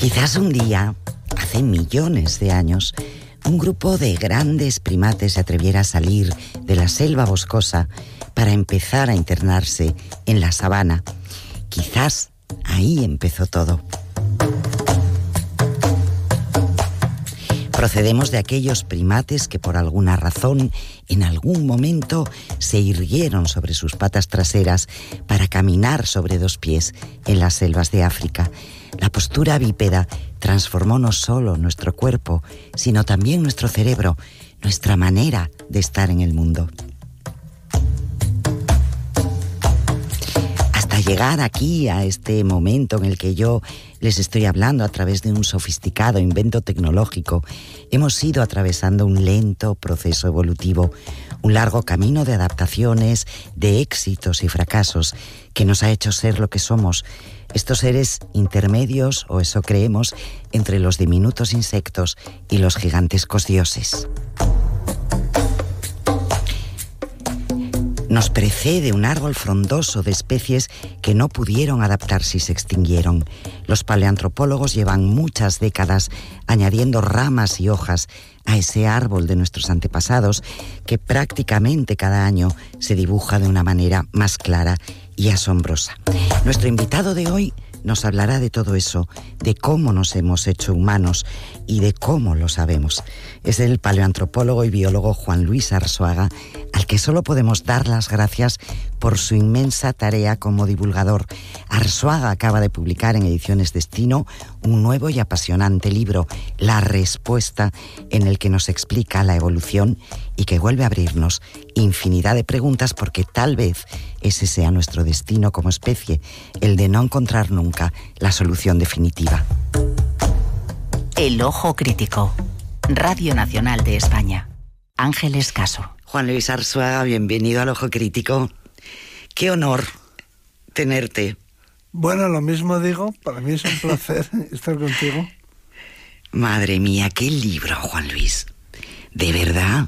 Quizás un día, hace millones de años, un grupo de grandes primates se atreviera a salir de la selva boscosa para empezar a internarse en la sabana. Quizás ahí empezó todo. Procedemos de aquellos primates que por alguna razón, en algún momento, se irguieron sobre sus patas traseras para caminar sobre dos pies en las selvas de África. La postura bípeda transformó no solo nuestro cuerpo, sino también nuestro cerebro, nuestra manera de estar en el mundo. Hasta llegar aquí, a este momento en el que yo les estoy hablando a través de un sofisticado invento tecnológico, hemos ido atravesando un lento proceso evolutivo, un largo camino de adaptaciones, de éxitos y fracasos que nos ha hecho ser lo que somos, estos seres intermedios, o eso creemos, entre los diminutos insectos y los gigantescos dioses. Nos precede un árbol frondoso de especies que no pudieron adaptarse y se extinguieron. Los paleoantropólogos llevan muchas décadas añadiendo ramas y hojas a ese árbol de nuestros antepasados que prácticamente cada año se dibuja de una manera más clara y asombrosa. Nuestro invitado de hoy nos hablará de todo eso, de cómo nos hemos hecho humanos y de cómo lo sabemos. Es el paleoantropólogo y biólogo Juan Luis Arzuaga, al que solo podemos dar las gracias por su inmensa tarea como divulgador. Arzuaga acaba de publicar en Ediciones Destino un nuevo y apasionante libro, La Respuesta, en el que nos explica la evolución y que vuelve a abrirnos infinidad de preguntas, porque tal vez ese sea nuestro destino como especie, el de no encontrar nunca la solución definitiva. El Ojo Crítico. Radio Nacional de España. Ángeles Caso. Juan Luis Arzuaga, bienvenido al Ojo Crítico. Qué honor tenerte. Bueno, lo mismo digo, para mí es un placer estar contigo. Madre mía, qué libro, Juan Luis. De verdad,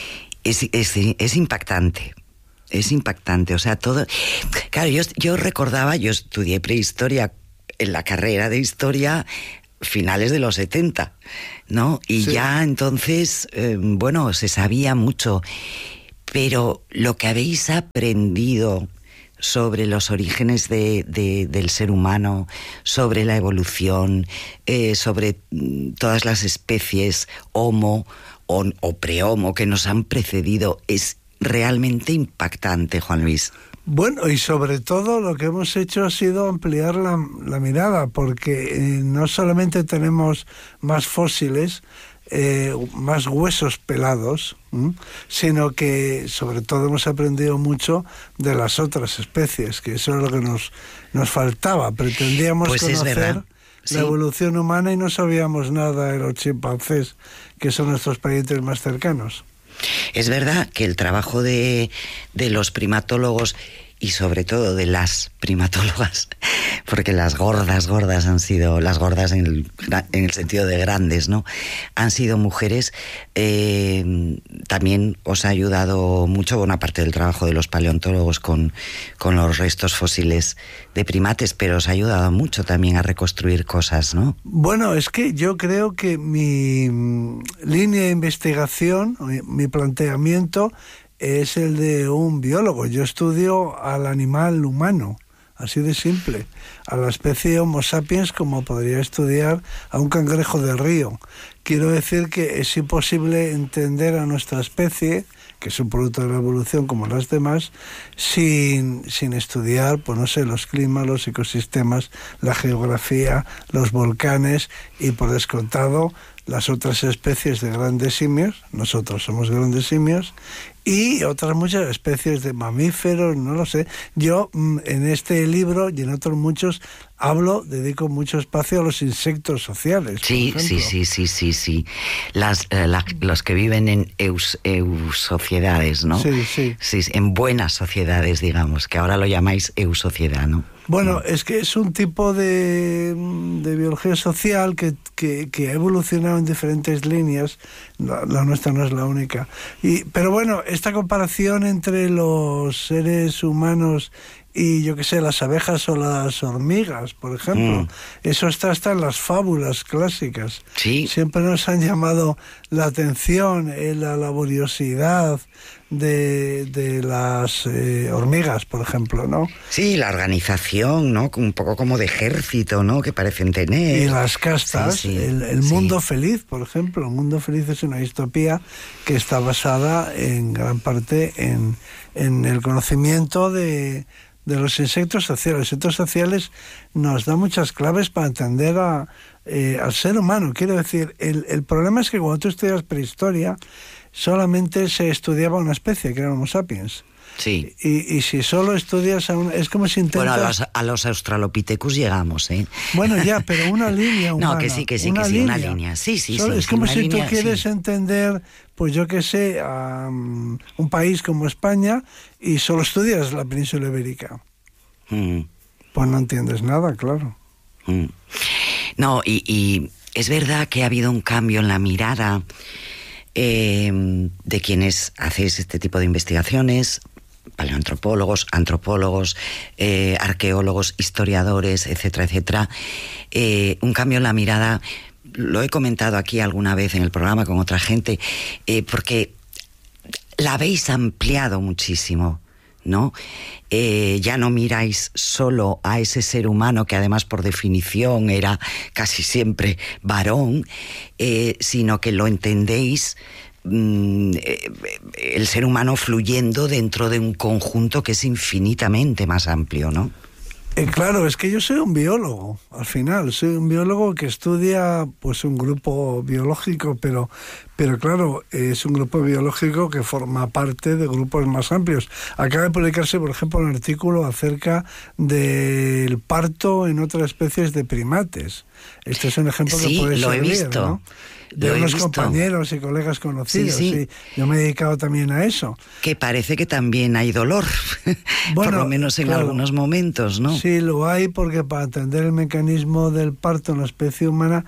es impactante. Es impactante, o sea, todo... Claro, yo recordaba, yo estudié prehistoria en la carrera de historia finales de los 70, ¿no? Y sí, ya entonces, bueno, se sabía mucho, pero lo que habéis aprendido sobre los orígenes del ser humano, sobre la evolución, sobre todas las especies Homo o pre-Homo que nos han precedido, es realmente impactante, Juan Luis. Bueno, y sobre todo lo que hemos hecho ha sido ampliar la mirada, porque no solamente tenemos más fósiles, más huesos pelados, sino que sobre todo hemos aprendido mucho de las otras especies, que eso es lo que nos faltaba. Pretendíamos conocer la evolución humana y no sabíamos nada de los chimpancés, que son nuestros parientes más cercanos. Es verdad que el trabajo de los primatólogos y sobre todo de las primatólogas, porque las gordas han sido, las gordas en el sentido de grandes, ¿no? Han sido mujeres. También os ha ayudado mucho buena parte del trabajo de los paleontólogos con los restos fósiles de primates, pero os ha ayudado mucho también a reconstruir cosas, ¿no? Bueno, es que yo creo que mi línea de investigación, mi planteamiento es el de un biólogo. Yo estudio al animal humano, así de simple, a la especie Homo sapiens, como podría estudiar a un cangrejo del río. Quiero decir que es imposible entender a nuestra especie, que es un producto de la evolución como las demás, sin estudiar, pues no sé, los climas, los ecosistemas, la geografía, los volcanes y, por descontado, las otras especies de grandes simios. Nosotros somos grandes simios, y otras muchas especies de mamíferos, no lo sé. Yo en este libro y en otros muchos dedico mucho espacio a los insectos sociales. Sí. Los que viven en eusociedades, ¿no? Sí, en buenas sociedades, digamos, que ahora lo llamáis eusociedad, ¿no? Bueno, es que es un tipo de biología social que ha evolucionado en diferentes líneas. La nuestra no es la única. Pero bueno, esta comparación entre los seres humanos y yo qué sé, las abejas o las hormigas, por ejemplo. Eso está hasta en las fábulas clásicas. Sí. Siempre nos han llamado la atención, la laboriosidad de las hormigas, por ejemplo, ¿no? Sí, la organización, ¿no? Un poco como de ejército, ¿no? Que parecen tener. Y las castas, sí, el mundo feliz, por ejemplo. El mundo feliz es una distopía que está basada en gran parte en el conocimiento de los insectos sociales. Los insectos sociales nos dan muchas claves para entender al ser humano. Quiero decir, el problema es que cuando tú estudias prehistoria, solamente se estudiaba una especie, que era Homo sapiens. Sí. Y si solo estudias es como si intentas... Bueno, a los Australopithecus llegamos, ¿eh? Bueno, ya, pero una línea humana. No, que sí, una línea. Sí, es como si tú quieres entender, pues yo qué sé, un país como España y solo estudias la península ibérica. Pues no entiendes nada, claro. No, y es verdad que ha habido un cambio en la mirada de quienes hacéis este tipo de investigaciones, paleoantropólogos, antropólogos, arqueólogos, historiadores, etcétera, etcétera. Un cambio en la mirada, lo he comentado aquí alguna vez en el programa con otra gente, porque la habéis ampliado muchísimo, ¿no? Ya no miráis solo a ese ser humano que además por definición era casi siempre varón, sino que lo entendéis, el ser humano fluyendo dentro de un conjunto que es infinitamente más amplio, ¿no? Claro, es que yo soy un biólogo, al final, soy un biólogo que estudia pues un grupo biológico, pero claro, es un grupo biológico que forma parte de grupos más amplios. Acaba de publicarse, por ejemplo, un artículo acerca del parto en otras especies de primates. Este es un ejemplo que puede servir, lo he visto. ¿no? De unos compañeros y colegas conocidos. Sí. Yo me he dedicado también a eso. Que parece que también hay dolor, bueno, por lo menos en algunos momentos, ¿no? Sí, lo hay, porque para entender el mecanismo del parto en la especie humana,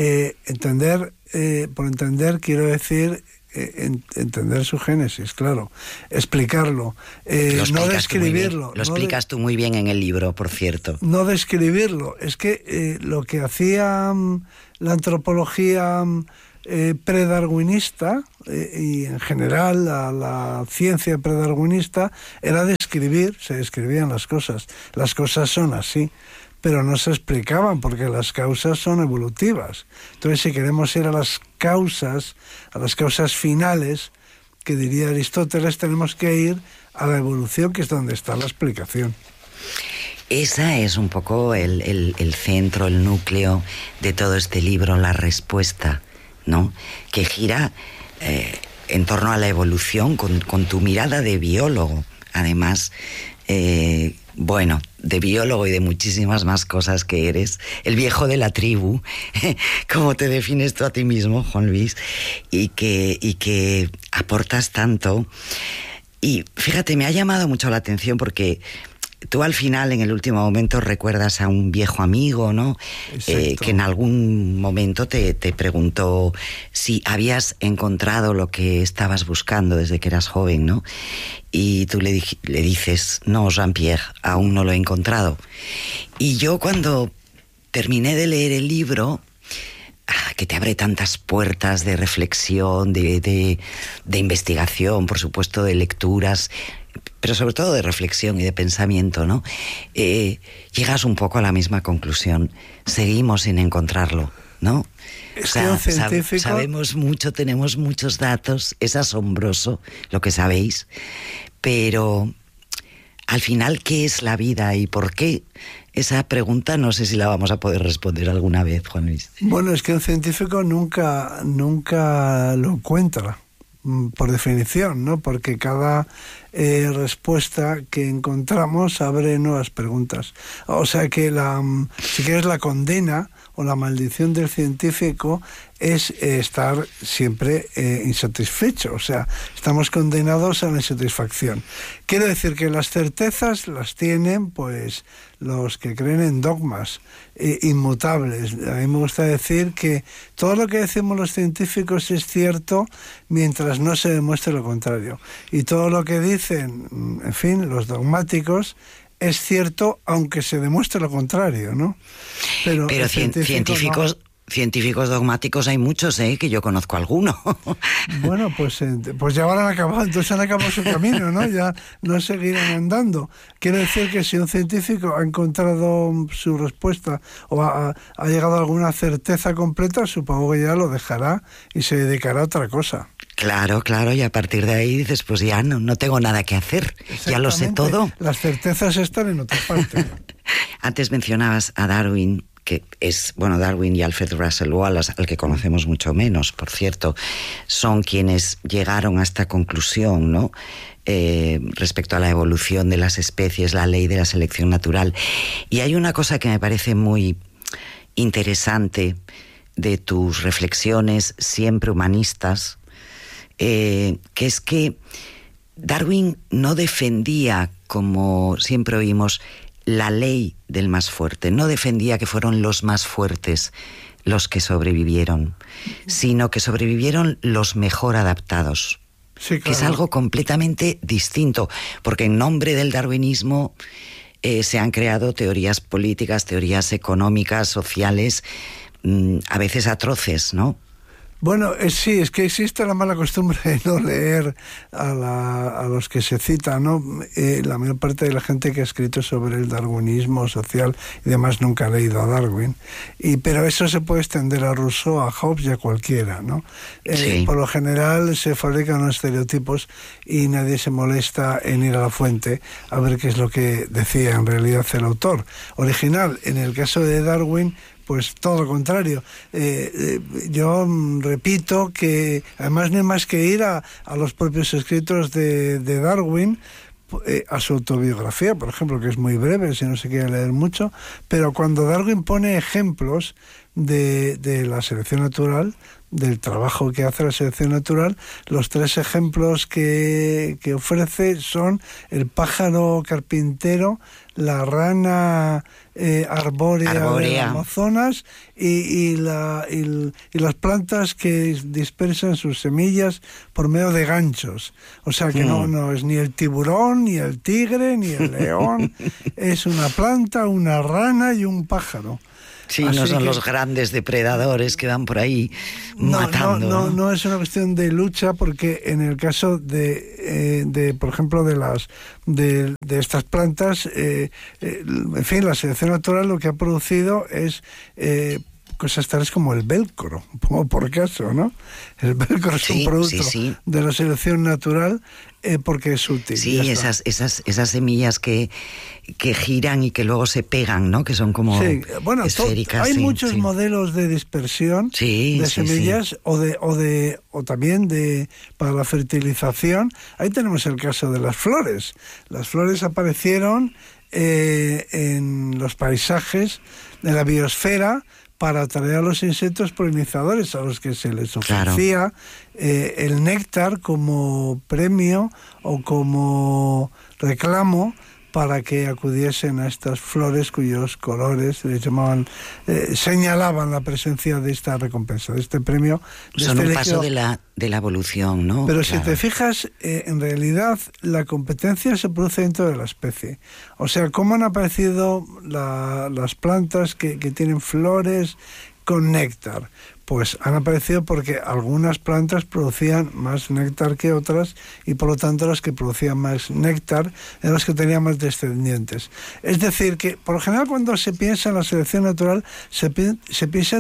por entender quiero decir entender su génesis, claro, explicarlo, no describirlo. Lo explicas tú muy bien en el libro, por cierto. No describirlo, es que lo que hacía la antropología predarwinista y en general la ciencia predarwinista era describir, se describían las cosas son así, pero no se explicaban porque las causas son evolutivas. Entonces, si queremos ir a las causas finales, que diría Aristóteles, tenemos que ir a la evolución, que es donde está la explicación. Esa es un poco el centro, el núcleo de todo este libro, la respuesta, ¿no? Que gira en torno a la evolución con tu mirada de biólogo, además, bueno, de biólogo y de muchísimas más cosas que eres, el viejo de la tribu, como te defines tú a ti mismo, Juan Luis, y que aportas tanto. Y fíjate, me ha llamado mucho la atención porque tú al final, en el último momento, recuerdas a un viejo amigo, ¿no? Que en algún momento te preguntó si habías encontrado lo que estabas buscando desde que eras joven, ¿no? Y tú le dices, no, Jean-Pierre, aún no lo he encontrado. Y yo cuando terminé de leer el libro, que te abre tantas puertas de reflexión, de investigación, por supuesto, de lecturas, pero sobre todo de reflexión y de pensamiento, ¿no? Llegas un poco a la misma conclusión. Seguimos sin encontrarlo, ¿no? Es que un científico... Sabemos mucho, tenemos muchos datos, es asombroso lo que sabéis, pero al final, ¿qué es la vida y por qué? Esa pregunta no sé si la vamos a poder responder alguna vez, Juan Luis. Bueno, es que un científico nunca lo encuentra, por definición, ¿no? Porque cada respuesta que encontramos abre nuevas preguntas. O sea que si quieres, la condena o la maldición del científico es estar siempre insatisfecho. O sea, estamos condenados a la insatisfacción. Quiero decir que las certezas las tienen, pues, los que creen en dogmas inmutables. A mí me gusta decir que todo lo que decimos los científicos es cierto mientras no se demuestre lo contrario. Y todo lo que dicen, en fin, los dogmáticos, es cierto, aunque se demuestre lo contrario, ¿no? Pero científicos dogmáticos hay muchos, que yo conozco alguno. Bueno, pues ya habrán acabado, entonces han acabado su camino, ¿no? Ya no seguirán andando. Quiere decir que si un científico ha encontrado su respuesta o ha llegado a alguna certeza completa, supongo que ya lo dejará y se dedicará a otra cosa. Claro, y a partir de ahí dices, pues ya no tengo nada que hacer, ya lo sé todo. Las certezas están en otra parte. Antes mencionabas a Darwin, que es, Darwin y Alfred Russel Wallace, al que conocemos mucho menos, por cierto, son quienes llegaron a esta conclusión, ¿no? Respecto a la evolución de las especies, la ley de la selección natural. Y hay una cosa que me parece muy interesante de tus reflexiones siempre humanistas, que es que Darwin no defendía, como siempre oímos, la ley del más fuerte, no defendía que fueron los más fuertes los que sobrevivieron, sino que sobrevivieron los mejor adaptados. Sí, claro. Que es algo completamente distinto, porque en nombre del darwinismo se han creado teorías políticas, teorías económicas, sociales, a veces atroces, ¿no? Bueno, sí, es que existe la mala costumbre de no leer a los que se citan, ¿no? La mayor parte de la gente que ha escrito sobre el darwinismo social y demás nunca ha leído a Darwin. Pero eso se puede extender a Rousseau, a Hobbes y a cualquiera, ¿no? Sí. Por lo general se fabrican unos estereotipos y nadie se molesta en ir a la fuente a ver qué es lo que decía en realidad el autor original. En el caso de Darwin, pues todo lo contrario. Yo repito que además no hay más que ir a los propios escritos de Darwin, a su autobiografía, por ejemplo, que es muy breve, si no se quiere leer mucho, pero cuando Darwin pone ejemplos de la selección natural, del trabajo que hace la selección natural, los 3 ejemplos que ofrece son el pájaro carpintero, la rana arbórea de Amazonas y las plantas que dispersan sus semillas por medio de ganchos. O sea que no es ni el tiburón, ni el tigre, ni el león, es una planta, una rana y un pájaro. Sí, así no son los grandes depredadores que van por ahí matando. No es una cuestión de lucha, porque en el caso de por ejemplo, de estas plantas, en fin, la selección natural lo que ha producido es cosas tales como el velcro, como por caso, ¿no? El velcro es un producto de la selección natural porque es útil. Sí, esas semillas que giran y que luego se pegan, ¿no? Que son como esféricas. Hay muchos modelos de dispersión de semillas o también para la fertilización. Ahí tenemos el caso de las flores. Las flores aparecieron en los paisajes de la biosfera para atraer a los insectos polinizadores, a los que se les ofrecía el néctar como premio o como reclamo para que acudiesen a estas flores cuyos colores les llamaban, señalaban la presencia de esta recompensa, de este premio. Son un paso de la evolución, ¿no? Pero si te fijas, en realidad la competencia se produce dentro de la especie. O sea, ¿cómo han aparecido las plantas que tienen flores con néctar? Pues han aparecido porque algunas plantas producían más néctar que otras y por lo tanto las que producían más néctar eran las que tenían más descendientes. Es decir, que por lo general cuando se piensa en la selección natural se piensa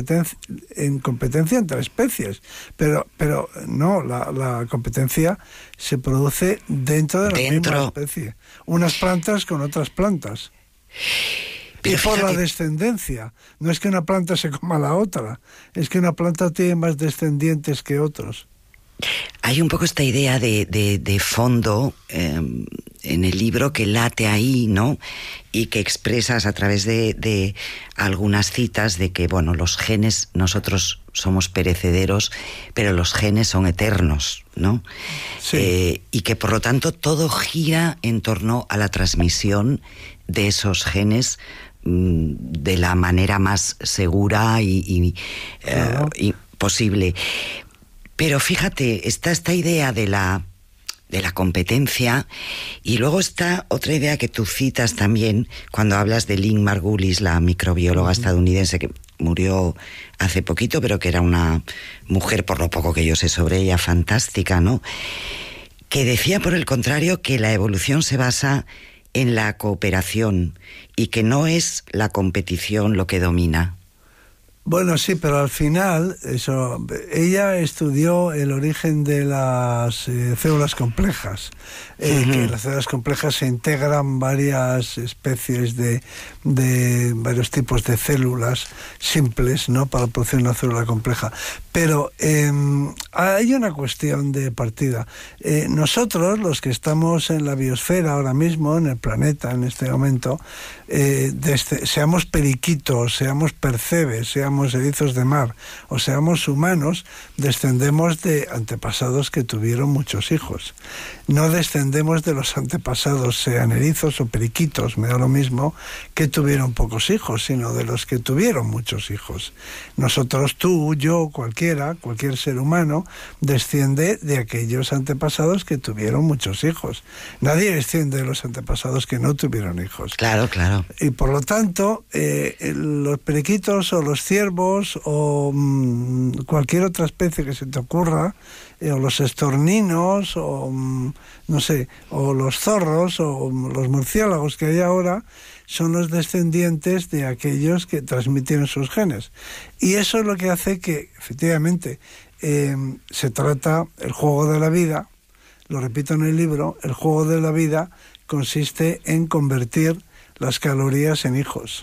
en competencia entre especies, pero no, la competencia se produce dentro de la misma especie. Unas plantas con otras plantas. Pero y por la descendencia. No es que una planta se coma a la otra, es que una planta tiene más descendientes que otros. Hay un poco esta idea de fondo en el libro que late ahí, ¿no? Y que expresas a través de algunas citas de que, bueno, los genes, nosotros somos perecederos, pero los genes son eternos, ¿no? Sí. Y que por lo tanto todo gira en torno a la transmisión de esos genes de la manera más segura y posible. Pero fíjate, está esta idea de la de la competencia. Y luego está otra idea que tú citas también cuando hablas de Lynn Margulis, la microbióloga estadounidense que murió hace poquito, pero que era una mujer, por lo poco que yo sé sobre ella, fantástica, ¿no? Que decía, por el contrario, que la evolución se basa en la cooperación y que no es la competición lo que domina. Bueno, sí, pero al final, ella estudió el origen de las células complejas, que las células complejas se integran varias especies de varios tipos de células simples, ¿no?, para producir una célula compleja. Pero hay una cuestión de partida. Nosotros, los que estamos en la biosfera ahora mismo, en el planeta, en este momento, seamos periquitos, seamos percebes, seamos erizos de mar o seamos humanos, descendemos de antepasados que tuvieron muchos hijos. No descendemos de los antepasados, sean erizos o periquitos, me da lo mismo, que tuvieron pocos hijos, sino de los que tuvieron muchos hijos. Nosotros, tú, yo, cualquier ser humano, desciende de aquellos antepasados que tuvieron muchos hijos. Nadie desciende de los antepasados que no tuvieron hijos. Claro, claro. Y por lo tanto, los periquitos o los ciervos o cualquier otra especie que se te ocurra, o los estorninos, o no sé, o los zorros, o los murciélagos que hay ahora, son los descendientes de aquellos que transmitieron sus genes. Y eso es lo que hace que, efectivamente, se trata el juego de la vida, lo repito en el libro, el juego de la vida consiste en convertir las calorías en hijos.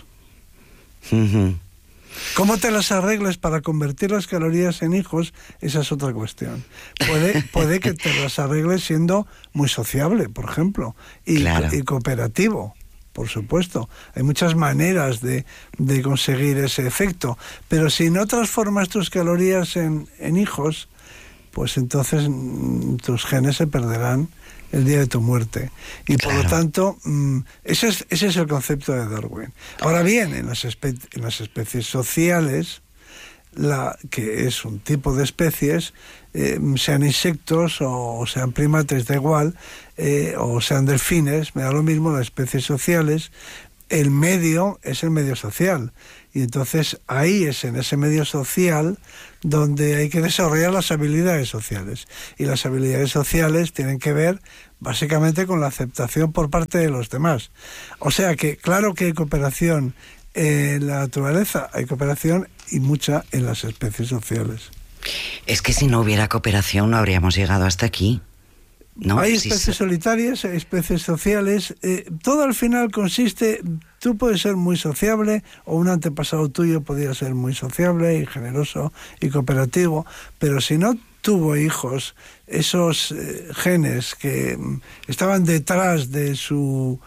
¿Cómo te las arregles para convertir las calorías en hijos? Esa es otra cuestión. Puede que te las arregles siendo muy sociable, por ejemplo, y cooperativo, por supuesto. Hay muchas maneras de conseguir ese efecto, pero si no transformas tus calorías en hijos, pues entonces tus genes se perderán el día de tu muerte. Y por lo tanto, ese es el concepto de Darwin. Ahora bien, en las especies sociales, que es un tipo de especies, sean insectos o sean primates, da igual, o sean delfines, me da lo mismo, las especies sociales, el medio es el medio social. Y entonces ahí es en ese medio social donde hay que desarrollar las habilidades sociales. Y las habilidades sociales tienen que ver básicamente con la aceptación por parte de los demás. O sea que claro que hay cooperación en la naturaleza, hay cooperación y mucha en las especies sociales. Es que si no hubiera cooperación no habríamos llegado hasta aquí, ¿no? Hay especies solitarias, hay especies sociales, todo al final consiste, tú puedes ser muy sociable, o un antepasado tuyo podría ser muy sociable y generoso y cooperativo, pero si no tuvo hijos, esos genes que estaban detrás de su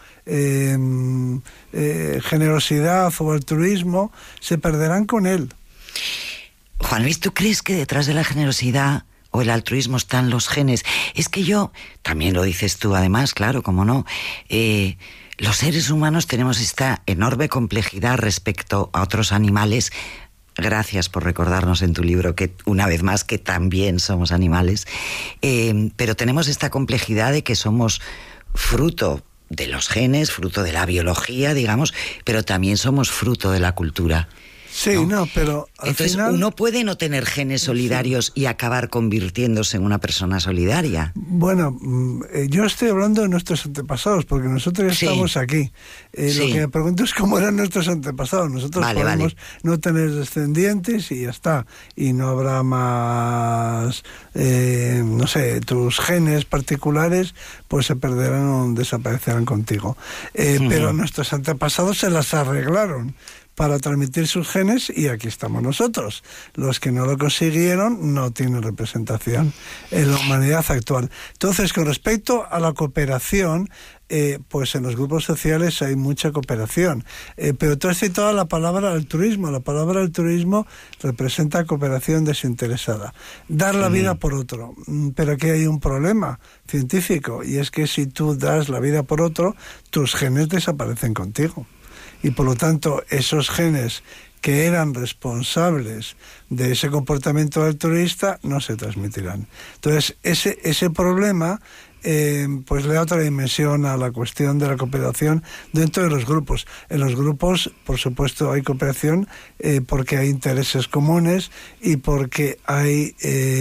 generosidad o altruismo, se perderán con él. Juan Luis, ¿tú crees que detrás de la generosidad o el altruismo están los genes? Es que yo, también lo dices tú además, claro, cómo no, los seres humanos tenemos esta enorme complejidad respecto a otros animales. Gracias por recordarnos en tu libro que, una vez más, que también somos animales, pero tenemos esta complejidad de que somos fruto de los genes, fruto de la biología, digamos, pero también somos fruto de la cultura. Sí, no, pero al final... uno puede no tener genes solidarios y acabar convirtiéndose en una persona solidaria. Bueno, yo estoy hablando de nuestros antepasados, porque nosotros ya estamos aquí. Lo que me pregunto es cómo eran nuestros antepasados. Nosotros podemos no tener descendientes y ya está. Y no habrá más, no sé, tus genes particulares pues se perderán o desaparecerán contigo. Pero nuestros antepasados se las arreglaron para transmitir sus genes y aquí estamos nosotros. Los que no lo consiguieron no tienen representación en la humanidad actual. Entonces, con respecto a la cooperación, pues en los grupos sociales hay mucha cooperación. Pero tú has citado la palabra altruismo. La palabra altruismo representa cooperación desinteresada. Dar la vida por otro. Pero aquí hay un problema científico, y es que si tú das la vida por otro, tus genes desaparecen contigo. Y por lo tanto, esos genes que eran responsables de ese comportamiento altruista no se transmitirán. Entonces, ese problema pues le da otra dimensión a la cuestión de la cooperación dentro de los grupos. En los grupos, por supuesto, hay cooperación porque hay intereses comunes y porque hay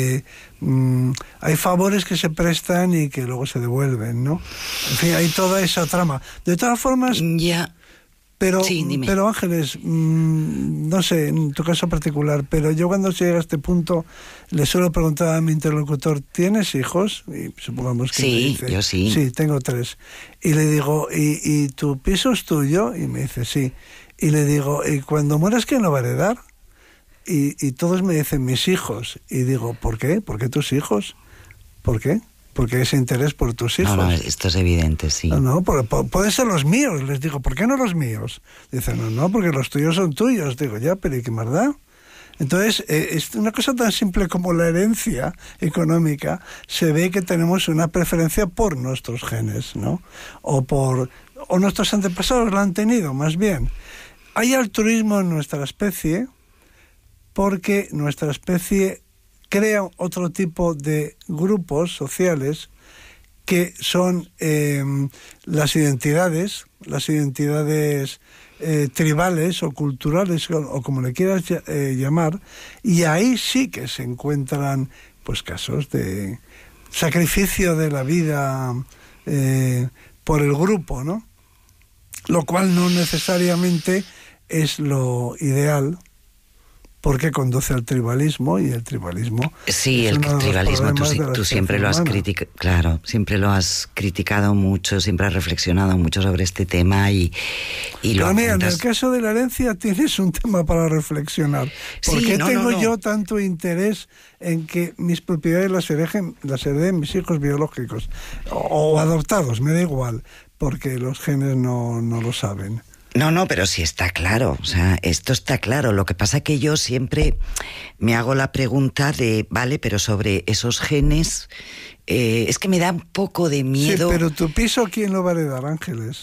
favores que se prestan y que luego se devuelven, ¿no? En fin, hay toda esa trama. De todas formas... Ya. Pero, sí, pero Ángeles, no sé, en tu caso particular, pero yo cuando se llega a este punto le suelo preguntar a mi interlocutor, ¿tienes hijos? Y supongamos que sí, me dice, yo sí. Sí, tengo 3. Y le digo, ¿y tu piso es tuyo? Y me dice, sí. Y le digo, ¿y cuando mueras quién lo va a heredar? Y todos me dicen, mis hijos. Y digo, ¿por qué? ¿Por qué tus hijos? ¿Por qué? Porque ese interés por tus hijos. No, esto es evidente, sí. No, puede ser los míos. Les digo, ¿por qué no los míos? Dicen, no, porque los tuyos son tuyos. Digo, ya, pero ¿y qué más da? Entonces, es una cosa tan simple como la herencia económica. Se ve que tenemos una preferencia por nuestros genes, ¿no? O nuestros antepasados la han tenido, más bien. Hay altruismo en nuestra especie porque nuestra especie crea otro tipo de grupos sociales que son las identidades tribales o culturales, o como le quieras llamar, y ahí sí que se encuentran pues casos de sacrificio de la vida por el grupo, ¿no? Lo cual no necesariamente es lo ideal, porque conduce al tribalismo, y el tribalismo... Sí, el tribalismo tú siempre lo has criticado, claro, siempre lo has criticado mucho, siempre has reflexionado mucho sobre este tema y lo apuntas. Mira, en el caso de la herencia tienes un tema para reflexionar. ¿Por qué tengo yo tanto interés en que mis propiedades las hereden mis hijos biológicos? O adoptados, me da igual, porque los genes no lo saben. No, pero sí está claro, o sea, esto está claro. Lo que pasa es que yo siempre me hago la pregunta de, vale, pero sobre esos genes, es que me da un poco de miedo. Sí, pero tu piso, ¿quién lo va a heredar, Ángeles?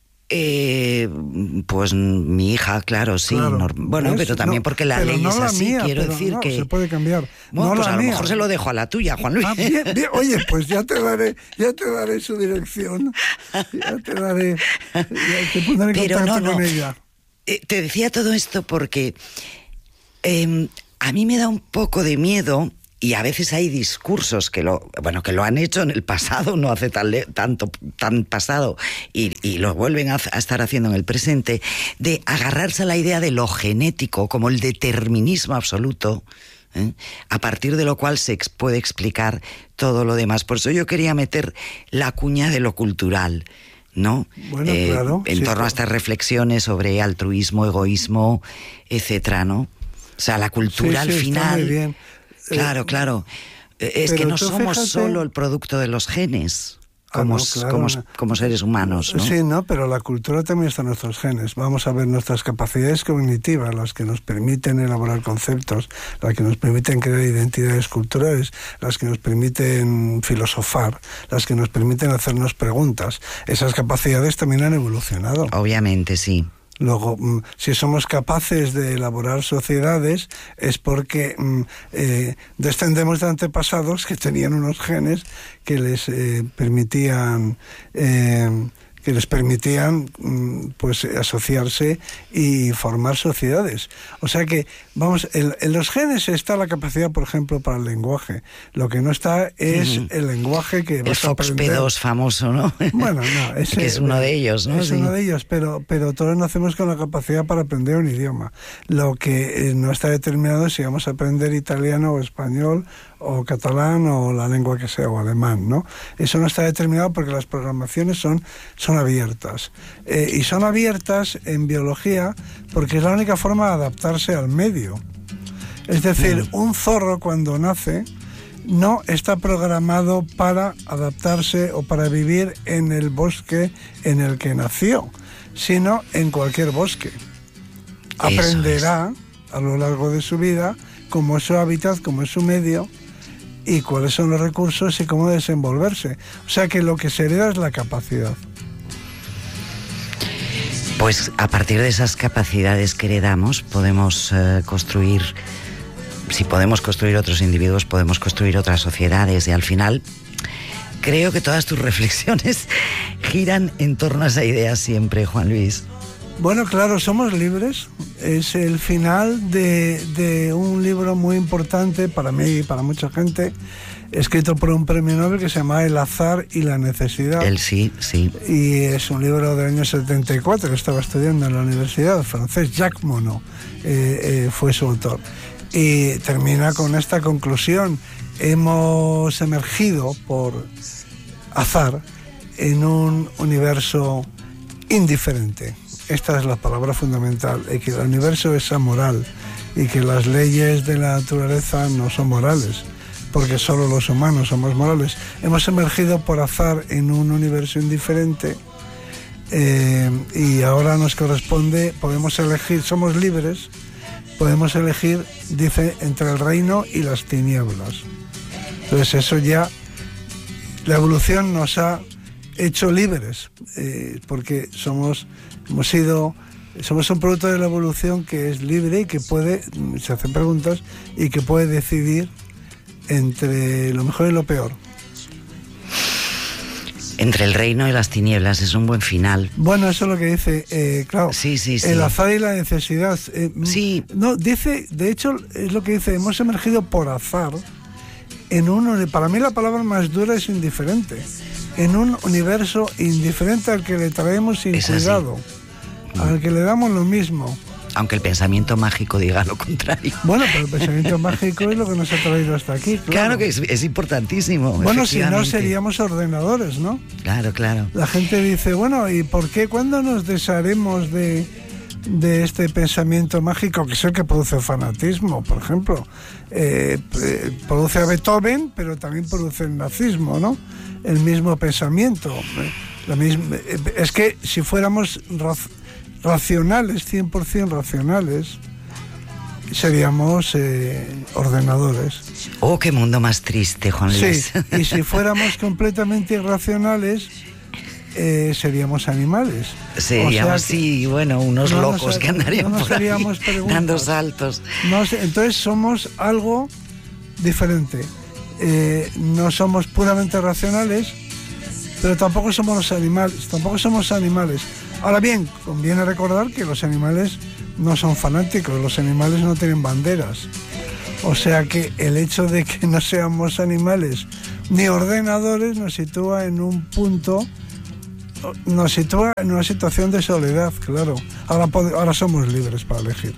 Pues mi hija, claro, sí. Claro, bueno, pero también porque la ley es así, mía, quiero decir que... se puede cambiar. Bueno, pues a lo mía. mejor se lo dejo a la tuya, Juan Luis. Bien. Oye, pues ya te daré su dirección. Ya te pondré en contacto con ella. Te decía todo esto porque a mí me da un poco de miedo. Y a veces hay discursos que lo han hecho en el pasado, no hace tan pasado, y lo vuelven a estar haciendo en el presente, de agarrarse a la idea de lo genético como el determinismo absoluto, a partir de lo cual se puede explicar todo lo demás. Por eso yo quería meter la cuña de lo cultural, ¿no? Bueno, claro. En torno a estas reflexiones sobre altruismo, egoísmo, etcétera, ¿no? O sea, la cultura al final... Está muy bien. Claro. Es que no somos solo el producto de los genes como seres humanos, ¿no? Sí, pero la cultura también está en nuestros genes. Vamos a ver nuestras capacidades cognitivas, las que nos permiten elaborar conceptos, las que nos permiten crear identidades culturales, las que nos permiten filosofar, las que nos permiten hacernos preguntas. Esas capacidades también han evolucionado. Obviamente, sí. Luego, si somos capaces de elaborar sociedades es porque descendemos de antepasados que tenían unos genes que les permitían pues asociarse y formar sociedades. O sea que, vamos, en los genes está la capacidad, por ejemplo, para el lenguaje. Lo que no está es el lenguaje que vas a aprender. El FOXP2 famoso, ¿no? Bueno, no, ese que es uno de ellos, ¿no? Es uno de ellos, pero todos nacemos con la capacidad para aprender un idioma. Lo que no está determinado es si vamos a aprender italiano o español o catalán o la lengua que sea, o alemán, ¿no? Eso no está determinado porque las programaciones son abiertas. Y son abiertas en biología porque es la única forma de adaptarse al medio. Es decir, un zorro cuando nace no está programado para adaptarse o para vivir en el bosque en el que nació, sino en cualquier bosque. Aprenderá a lo largo de su vida cómo es su hábitat, cómo es su medio y cuáles son los recursos y cómo desenvolverse. O sea que lo que se hereda es la capacidad. Pues a partir de esas capacidades que heredamos podemos construir, si podemos construir otros individuos, podemos construir otras sociedades, y al final Creo que todas tus reflexiones giran en torno a esa idea siempre, Juan Luis. Bueno, claro, somos libres. Es el final de un libro muy importante para mí y para mucha gente, escrito por un premio Nobel que se llama El azar y la necesidad. Sí. Y es un libro del año 74 que estaba estudiando en la universidad, el francés Jacques Monod fue su autor. Y termina con esta conclusión: hemos emergido por azar en un universo indiferente. Esta es la palabra fundamental, y que el universo es amoral y que las leyes de la naturaleza no son morales, porque solo los humanos somos morales. Hemos emergido por azar en un universo indiferente y ahora nos corresponde, podemos elegir, somos libres, podemos elegir, dice, entre el reino y las tinieblas. Entonces eso ya, la evolución nos ha hecho libres, porque somos un producto de la evolución que es libre y que puede, se hacen preguntas, y que puede decidir entre lo mejor y lo peor. Entre el reino y las tinieblas, es un buen final. Bueno, eso es lo que dice, claro. Sí. El azar y la necesidad. Sí. No, dice, de hecho, es lo que dice, hemos emergido por azar en para mí la palabra más dura es indiferente. En un universo indiferente al que le traemos sin cuidado, al que le damos lo mismo. Aunque el pensamiento mágico diga lo contrario. Bueno, pero el pensamiento mágico es lo que nos ha traído hasta aquí. Claro que es importantísimo. Bueno, si no seríamos ordenadores, ¿no? Claro. La gente dice, bueno, ¿y por qué cuando nos desharemos de este pensamiento mágico, que es el que produce el fanatismo, por ejemplo? Produce a Beethoven, pero también produce el nazismo, ¿no? El mismo pensamiento. Es que si fuéramos racionales, 100% racionales, seríamos ordenadores. Oh, qué mundo más triste, Juan Luis. Sí, y si fuéramos completamente irracionales, seríamos animales. Seríamos, unos locos que andarían por ahí dando saltos. Entonces somos algo diferente. No somos puramente racionales, pero tampoco somos animales. Ahora bien, conviene recordar que los animales no son fanáticos, los animales no tienen banderas. O sea que el hecho de que no seamos animales ni ordenadores nos sitúa en un punto, nos sitúa en una situación de soledad, claro. Ahora somos libres para elegir.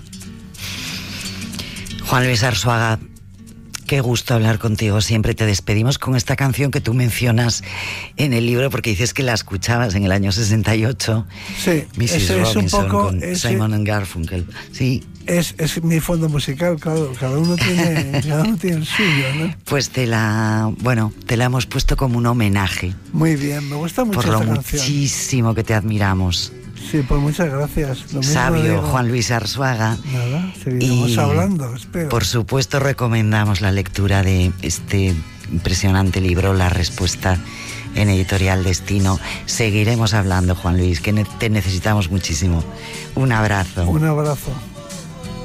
Juan Luis Arzuaga, qué gusto hablar contigo. Siempre te despedimos con esta canción que tú mencionas en el libro, porque dices que la escuchabas en el año 68. Sí, Mrs. Robinson, un poco, con Simon and Garfunkel. Sí. Es mi fondo musical, claro. Cada uno tiene el suyo, ¿no? Pues te la hemos puesto como un homenaje. Muy bien, me gusta mucho esta canción. Por lo muchísimo que te admiramos. Sí, pues muchas gracias. Sabio Juan Luis Arzuaga. Nada, seguiremos hablando, espero. Por supuesto, recomendamos la lectura de este impresionante libro, La Respuesta, en Editorial Destino. Seguiremos hablando, Juan Luis, que te necesitamos muchísimo. Un abrazo. Un abrazo.